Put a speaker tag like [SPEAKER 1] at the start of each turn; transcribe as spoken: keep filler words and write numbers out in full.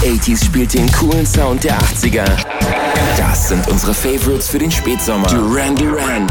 [SPEAKER 1] achtziger spielt den coolen Sound der achtziger. Das sind unsere Favorites für den Spätsommer. Duran Duran